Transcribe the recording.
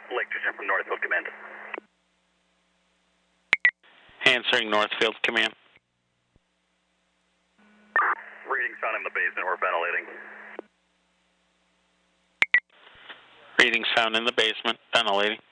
Lake Christian from Northfield Command. Answering Northfield Command. Readings found in the basement. We're ventilating. Readings found in the basement. Ventilating.